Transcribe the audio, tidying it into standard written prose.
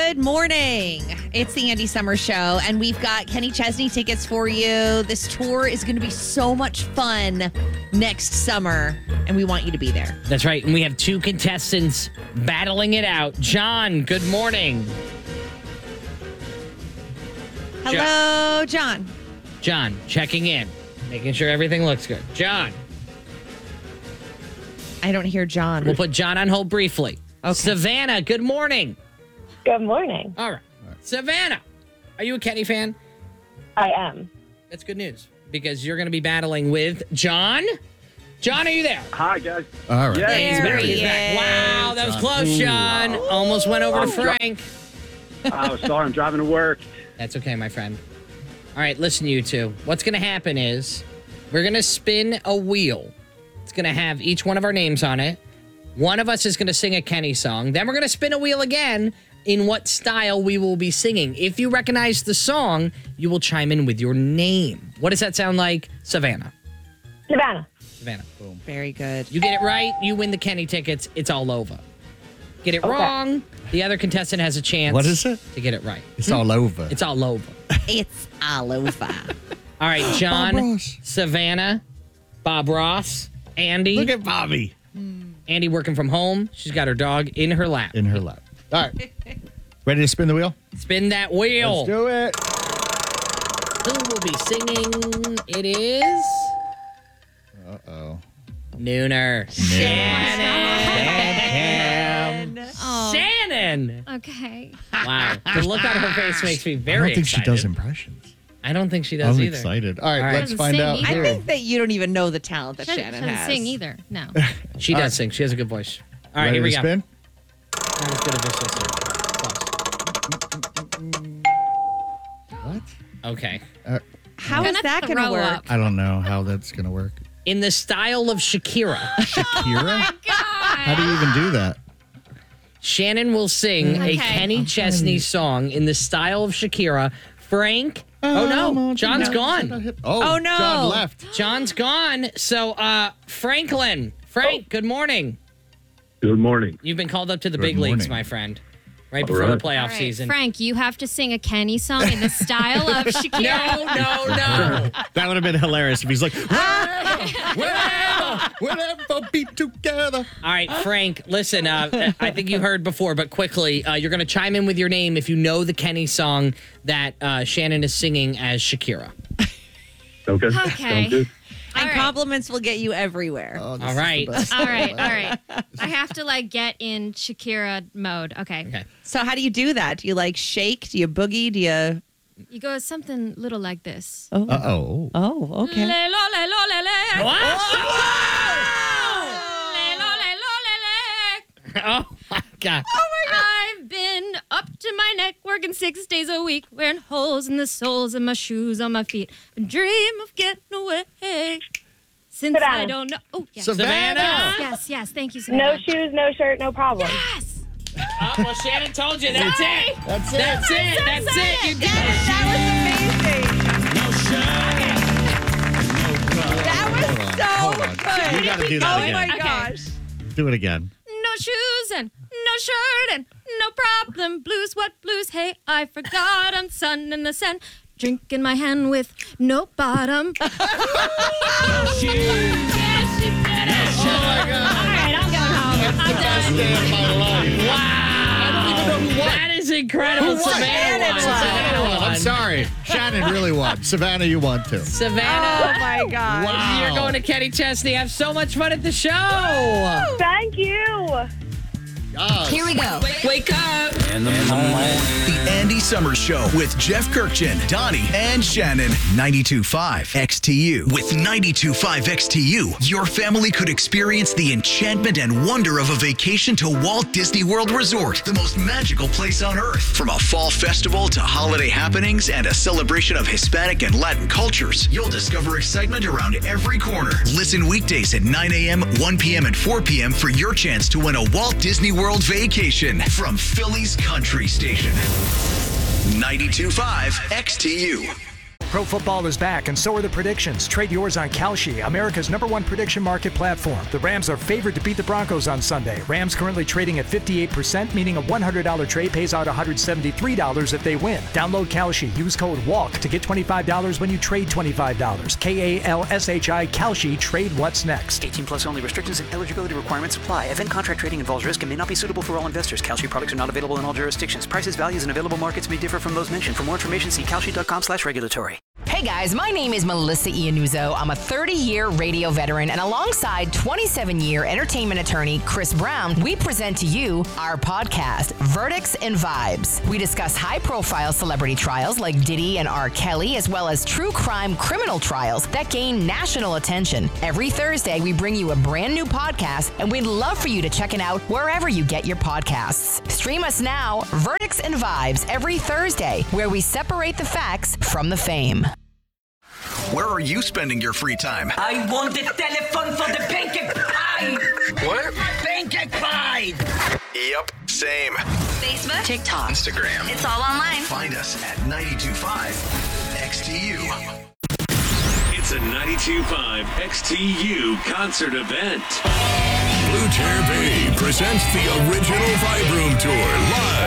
Good morning. It's the Andy Summer Show, and we've got Kenny Chesney tickets for you. This tour is going to be so much fun next summer, and we want you to be there. That's right. And we have two contestants battling it out. John, good morning. Hello, John. John, checking in, making sure everything looks good. John. I don't hear John. We'll put John on hold briefly. Okay. Savannah, good morning. Good morning. All right. Savannah, are you a Kenny fan? I am. That's good news because you're going to be battling with John. John, are you there? Hi, guys. All right. Yeah, There he He's back. is. Wow, that was close, John. Almost went over to Frank. Oh, sorry, I'm driving to work. That's okay, my friend. All right, listen, you two. What's going to happen is we're going to spin a wheel. It's going to have each one of our names on it. One of us is going to sing a Kenny song. Then we're going to spin a wheel again in what style we will be singing. If you recognize the song, you will chime in with your name. What does that sound like? Savannah. Savannah. Savannah. Boom. Very good. You get it right, you win the Kenny tickets. It's all over. Get it wrong, the other contestant has a chance. What is it? To get it right. It's all over. It's all over. It's all over. All right, John, Bob Ross. Savannah, Bob Ross, Andy. Look at Bobby Andy working from home. She's got her dog in her lap. in her lap. All right. Ready to spin the wheel? Spin that wheel. Let's do it. Who will be singing? It is Uh-oh. Nooner. Shannon. Shannon. Okay. Wow. The look on her face makes me I very don't think excited. she does impressions. I don't think she does I'm either. excited. All right, All right. let's Doesn't find sing out. either. I here. think that you don't even know the talent that Shannon Doesn't has. sing either. No. She does sing. She has a good voice. All right, Ready here we to go. spin? Not as good as this sister. What? Okay. How is Gonna that going to throw work? up. I don't know how that's going to work. In the style of Shakira, Shakira? God. How do you even do that? Shannon will sing a Okay. Kenny Chesney song in the style of Shakira. Frank. Oh, no. John's gone. Oh, no. John left. John's gone. So, Franklin. Frank, good morning. Good morning. You've been called up to the Good big leagues, morning. my friend. Right before the right. playoff All right, season. Frank, you have to sing a Kenny song in the style of Shakira. No. That would have been hilarious if he's like, whenever be together. All right, Frank, listen, I think you heard before, but quickly, you're going to chime in with your name if you know the Kenny song that Shannon is singing as Shakira. Okay. Okay. Sounds good. And All right. compliments will get you everywhere. Oh, this All is the right. best. All right. I have to get in Shakira mode. Okay. Okay. So how do you do that? Do you shake? Do you boogie? Do you... You go something little like this. Uh-oh. Oh, okay. Le, lo, le, lo, le, le. What? Le, lo, le, lo, le, le. Oh, my God. I've been up to my neck working 6 days a week, wearing holes in the soles of my shoes on my feet. I dream of getting away since I Savannah. don't know. Oh, yes. Savannah. Yes. Thank you, No Savannah. shoes, no shirt, no problem. Yes. Oh, well, Shannon told you. That's it. That's it. That's it. That's it. You did it. That was amazing. That Hold was on. so good. You got to do that Oh again. my Okay. gosh. Do it again. No shoes and no shirt and no problem. Blues, what blues? Hey, I forgot I'm sun in the sun. Drink in my hand with no bottom. Oh, my God. All right, I'm going home. I'm done. Day of my life. Wow. That is incredible. Who won? Savannah won. Shannon Savannah I'm sorry. Shannon really won. Savannah, you won too. Savannah. Oh my gosh. Wow. You're going to Kenny Chesney. Have so much fun at the show. Thank you. Here we go. Wake up. The Andy Summers Show with Jeff Kirkchin, Donnie, and Shannon. 92.5 XTU. With 92.5 XTU, your family could experience the enchantment and wonder of a vacation to Walt Disney World Resort, the most magical place on earth. From a fall festival to holiday happenings and a celebration of Hispanic and Latin cultures, you'll discover excitement around every corner. Listen weekdays at 9 a.m., 1 p.m., and 4 p.m. for your chance to win a Walt Disney World vacation from Philly's Country Station. 92.5 XTU. Pro football is back, and so are the predictions. Trade yours on Kalshi, America's #1 prediction market platform. The Rams are favored to beat the Broncos on Sunday. Rams currently trading at 58%, meaning a $100 trade pays out $173 if they win. Download Kalshi. Use code WALK to get $25 when you trade $25. KALSHI Kalshi. Trade what's next. 18 plus only. Restrictions and eligibility requirements apply. Event contract trading involves risk and may not be suitable for all investors. Kalshi products are not available in all jurisdictions. Prices, values, and available markets may differ from those mentioned. For more information, see kalshi.com/regulatory. Hey guys, my name is Melissa Iannuzzo. I'm a 30-year radio veteran, and alongside 27-year entertainment attorney Chris Brown, we present to you our podcast, Verdicts and Vibes. We discuss high-profile celebrity trials like Diddy and R. Kelly, as well as true crime criminal trials that gain national attention. Every Thursday, we bring you a brand new podcast, and we'd love for you to check it out wherever you get your podcasts. Stream us now, Verdicts and Vibes, every Thursday, where we separate the facts from the fame. Where are you spending your free time? I want the telephone for the pancake pie. What? Pancake pie. Yep, same. Facebook, TikTok, Instagram. It's all online. Find us at 92.5 XTU. It's a 92.5 XTU concert event. Blue Chair Bay presents the original Vibe Room Tour live